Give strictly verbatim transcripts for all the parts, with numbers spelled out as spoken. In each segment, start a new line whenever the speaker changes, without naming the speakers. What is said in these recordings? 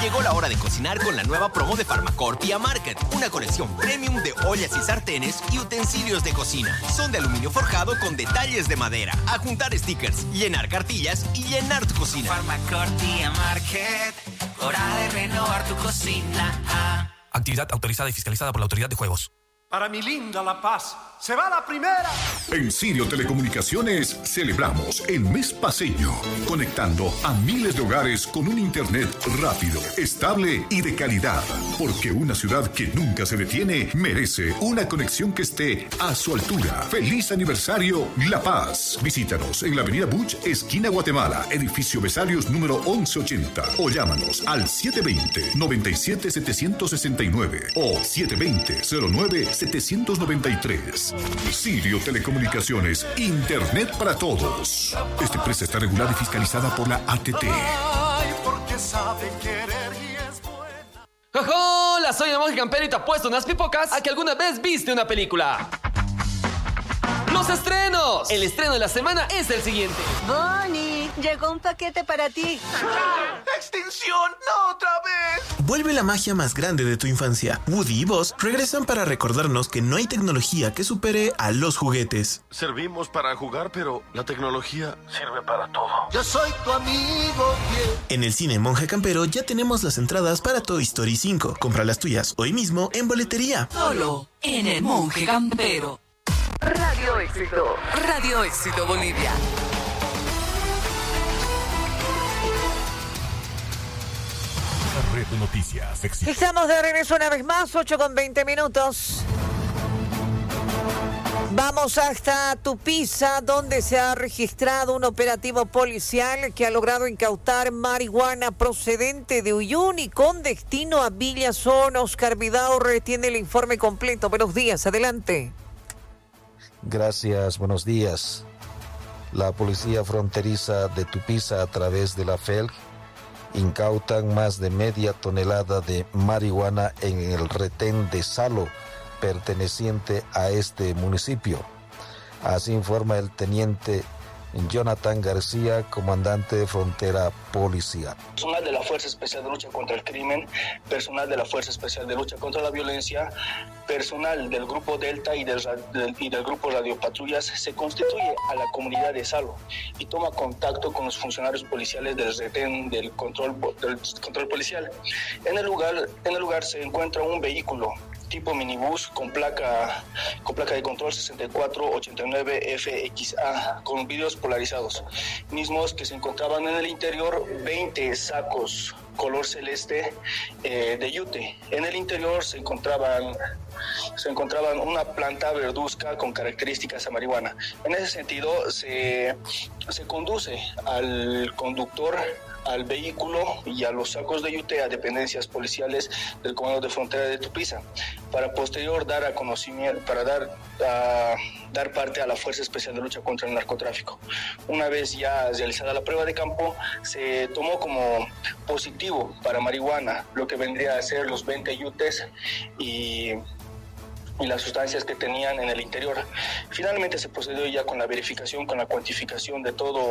Llegó la hora de cocinar con la nueva promo de Pharmacorp Market. Una colección premium de ollas y sartenes y utensilios de cocina. Son de aluminio forjado con detalles de madera. A juntar stickers, llenar cartillas y llenar tu cocina.
Pharmacorp Market. Hora de renovar tu cocina. Ah.
Actividad autorizada y fiscalizada por la Autoridad de Juegos.
Para mi linda La Paz, ¡se va la primera!
En Sirio Telecomunicaciones celebramos el mes paceño, conectando a miles de hogares con un internet rápido, estable y de calidad. Porque una ciudad que nunca se detiene merece una conexión que esté a su altura. ¡Feliz aniversario, La Paz! Visítanos en la avenida Buch, esquina Guatemala, edificio Besarios número once ochenta. O llámanos al siete dos cero, nueve siete siete seis nueve o siete dos cero, cero nueve setecientos noventa y tres. Sirio Telecomunicaciones, Internet para todos. Esta empresa está regulada y fiscalizada por la A T T.
Ay, porque sabe querer y es buena.
Hola, soy el Monje Campero y te apuesto unas pipocas a que alguna vez viste una película. ¡Los estrenos! El estreno de la semana es el siguiente.
Bonnie, llegó un paquete para ti.
¡Extinción! ¡No otra vez!
Vuelve la magia más grande de tu infancia. Woody y Buzz regresan para recordarnos que no hay tecnología que supere a los juguetes.
Servimos para jugar, pero la tecnología sirve para todo.
Yo soy tu amigo fiel.
En el cine Monje Campero ya tenemos las entradas para Toy Story cinco. Compra las tuyas hoy mismo en boletería.
Solo en el Monje Campero.
Radio Éxito.
Radio Éxito Bolivia.
Red de Noticias Éxito.
Estamos de regreso una vez más, ocho con veinte minutos. Vamos hasta Tupiza, donde se ha registrado un operativo policial que ha logrado incautar marihuana procedente de Uyuni con destino a Villazón. Oscar Vidaurre tiene el informe completo. Buenos días, adelante.
Gracias, buenos días. La policía fronteriza de Tupiza, a través de la F E L G, incautan más de media tonelada de marihuana en el retén de Salo, perteneciente a este municipio. Así informa el teniente Jonathan García, comandante de Frontera Policial.
Personal de la Fuerza Especial de Lucha contra el Crimen, personal de la Fuerza Especial de Lucha contra la Violencia, personal del Grupo Delta y del, del, y del Grupo Radio Patrullas se constituye a la comunidad de Salo y toma contacto con los funcionarios policiales del retén del control, del control policial. En el lugar, en el lugar se encuentra un vehículo tipo minibús con placa con placa de control sesenta y cuatro ochenta y nueve F X A con vidrios polarizados, mismos que se encontraban en el interior veinte sacos color celeste eh, de yute. En el interior se encontraban se encontraban una planta verduzca con características a marihuana. En ese sentido se, se conduce al conductor, al vehículo y a los sacos de yute a dependencias policiales del Comando de Frontera de Tupiza, para posterior dar a conocimiento, para dar, a, dar parte a la Fuerza Especial de Lucha contra el Narcotráfico. Una vez ya realizada la prueba de campo, se tomó como positivo para marihuana lo que vendría a ser los veinte yutes y y las sustancias que tenían en el interior. Finalmente se procedió ya con la verificación, con la cuantificación de todo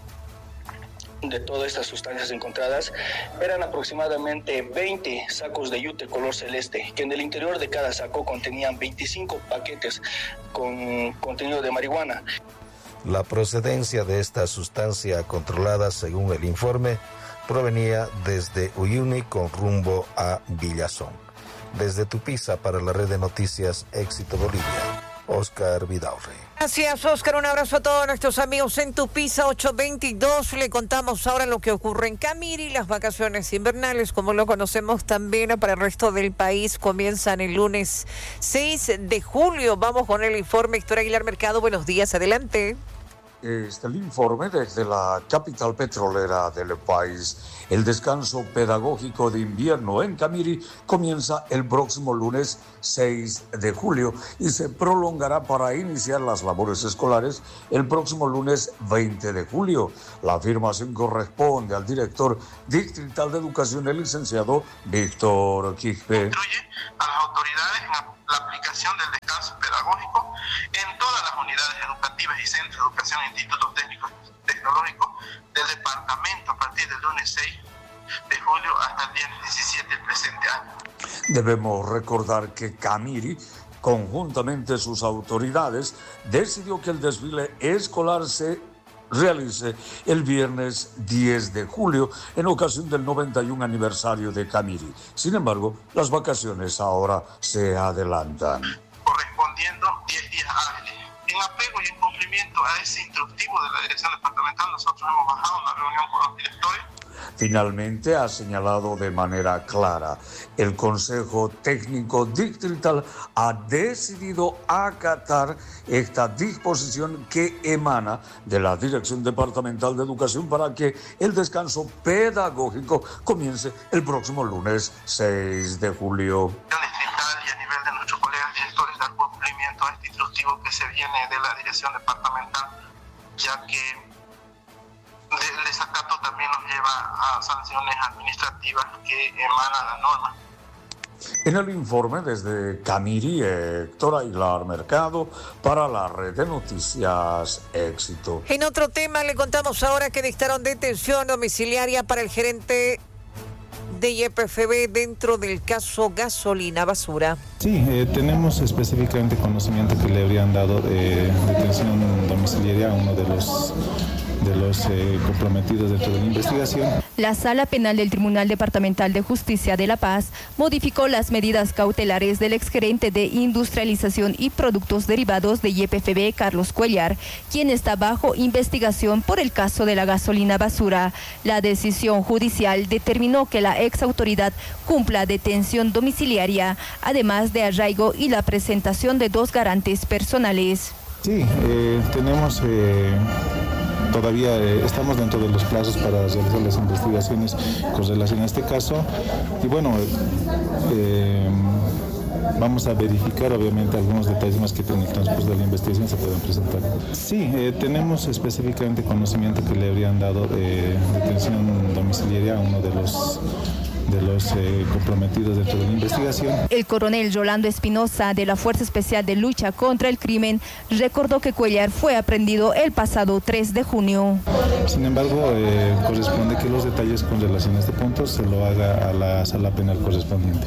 de todas estas sustancias encontradas. Eran aproximadamente veinte sacos de yute color celeste, que en el interior de cada saco contenían veinticinco paquetes con contenido de marihuana.
La procedencia de esta sustancia controlada, según el informe, provenía desde Uyuni con rumbo a Villazón. Desde Tupiza, para la Red de Noticias Éxito Bolivia, Oscar Vidaurre.
Gracias, Oscar. Un abrazo a todos nuestros amigos en Tupiza ocho veintidós. Le contamos ahora lo que ocurre en Camiri. Las vacaciones invernales, como lo conocemos también para el resto del país, comienzan el lunes seis de julio. Vamos con el informe. Héctor Aguilar Mercado, buenos días. Adelante.
Este el informe desde la capital petrolera del país. El descanso pedagógico de invierno en Camiri comienza el próximo lunes seis de julio y se prolongará para iniciar las labores escolares el próximo lunes veinte de julio. La afirmación corresponde al director distrital de educación, el licenciado Víctor Quispe.
Instruye a las autoridades en la aplicación del descanso pedagógico en todas las unidades educativas y centros de educación e institutos técnicos tecnológicos del departamento a partir del lunes seis de julio hasta el día diecisiete del presente año.
Debemos recordar que Camiri, conjuntamente sus autoridades, decidió que el desfile escolar se realice el viernes diez de julio en ocasión del noventa y un aniversario de Camiri. Sin embargo, las vacaciones ahora se adelantan.
Correspondiendo diez días hábiles. En apego y en cumplimiento a ese instructivo de la dirección departamental, nosotros hemos bajado una reunión con los directores.
Finalmente, ha señalado de manera clara, el Consejo Técnico Distrital ha decidido acatar esta disposición que emana de la Dirección Departamental de Educación para que el descanso pedagógico comience el próximo lunes seis de julio.
Distrital y a nivel de nuestros colegas directores dar cumplimiento a este instructivo que se viene de la Dirección Departamental, ya que el desacato también nos lleva a sanciones administrativas que emana la norma.
En el informe desde Camiri, Héctor Aguilar Mercado, para la red de noticias Éxito.
En otro tema, le contamos ahora que dictaron detención domiciliaria para el gerente de Y P F B dentro del caso gasolina basura.
Sí, eh, tenemos específicamente conocimiento que le habrían dado eh, detención domiciliaria a uno de los de los eh, comprometidos dentro de la investigación.
La Sala Penal del Tribunal Departamental de Justicia de La Paz modificó las medidas cautelares del exgerente de Industrialización y Productos Derivados de Y P F B, Carlos Cuellar, quien está bajo investigación por el caso de la gasolina basura. La decisión judicial determinó que la ex autoridad cumpla detención domiciliaria, además de arraigo y la presentación de dos garantes personales.
Sí, eh, tenemos... Eh... Todavía eh, estamos dentro de los plazos para realizar las investigaciones con relación a este caso y bueno, eh, vamos a verificar obviamente algunos detalles más que en el transcurso de la investigación se pueden presentar. Sí, eh, tenemos específicamente conocimiento que le habrían dado eh, detención domiciliaria a uno de los de los eh, comprometidos dentro de la investigación.
El coronel Rolando Espinosa, de la Fuerza Especial de Lucha contra el Crimen, recordó que Cuellar fue aprendido el pasado tres de junio.
Sin embargo, eh, corresponde que los detalles con relación a este punto se lo haga a la sala penal correspondiente.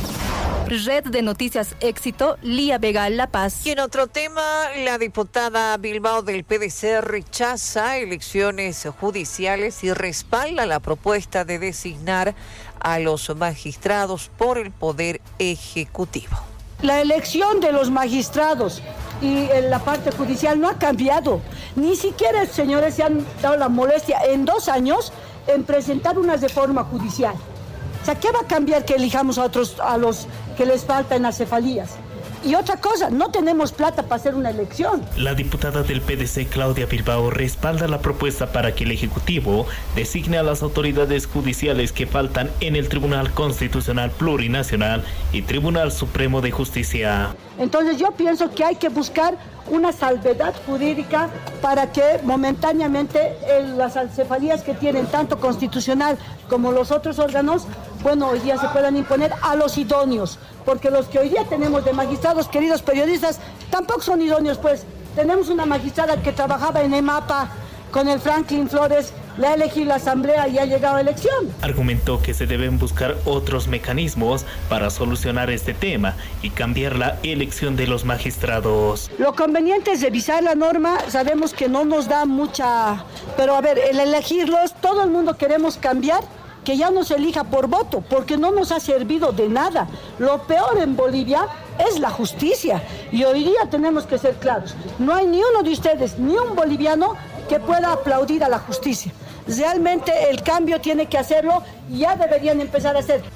Red de Noticias Éxito, Lía Vega, La Paz.
Y en otro tema, la diputada Bilbao del P D C rechaza elecciones judiciales y respalda la propuesta de designar a los magistrados por el Poder Ejecutivo.
La elección de los magistrados y la parte judicial no ha cambiado. Ni siquiera, señores, se han dado la molestia en dos años en presentar una reforma judicial. O sea, ¿qué va a cambiar que elijamos a otros, a los que les faltan las cefalías? Y otra cosa, no tenemos plata para hacer una elección.
La diputada del P D C, Claudia Bilbao, respalda la propuesta para que el Ejecutivo designe a las autoridades judiciales que faltan en el Tribunal Constitucional Plurinacional y Tribunal Supremo de Justicia.
Entonces yo pienso que hay que buscar una salvedad jurídica para que momentáneamente el, las cefalías que tienen tanto constitucional como los otros órganos, bueno, hoy día se puedan imponer a los idóneos, porque los que hoy día tenemos de magistrados, queridos periodistas, tampoco son idóneos, pues. Tenemos una magistrada que trabajaba en EMAPA con el Franklin Flores, la ha elegido la Asamblea y ha llegado a elección.
Argumentó que se deben buscar otros mecanismos para solucionar este tema y cambiar la elección de los magistrados.
Lo conveniente es revisar la norma, sabemos que no nos da mucha, pero a ver, el elegirlos, todo el mundo queremos cambiar, que ya no se elija por voto, porque no nos ha servido de nada. Lo peor en Bolivia es la justicia, y hoy día tenemos que ser claros, no hay ni uno de ustedes, ni un boliviano que pueda aplaudir a la justicia. Realmente el cambio tiene que hacerlo y ya deberían empezar a hacer.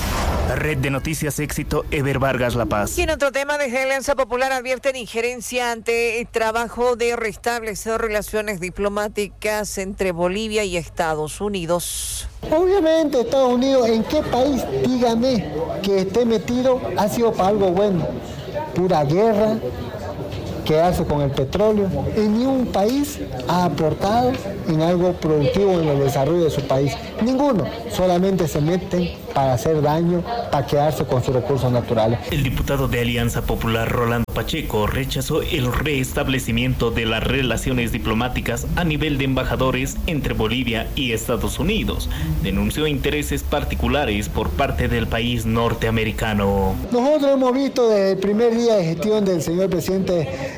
Red de Noticias Éxito, Eber Vargas, La Paz.
Y en otro tema, desde Alianza Popular advierten injerencia ante el trabajo de restablecer relaciones diplomáticas entre Bolivia y Estados Unidos.
Obviamente Estados Unidos, ¿en qué país, dígame, que esté metido ha sido para algo bueno? Pura guerra, que hace con el petróleo. En ningún país ha aportado en algo productivo en el desarrollo de su país. Ninguno, solamente se meten para hacer daño, para quedarse con sus recursos naturales.
El diputado de Alianza Popular, Rolando Pacheco, rechazó el restablecimiento de las relaciones diplomáticas a nivel de embajadores entre Bolivia y Estados Unidos. Denunció intereses particulares por parte del país norteamericano.
Nosotros hemos visto desde el primer día de gestión del señor presidente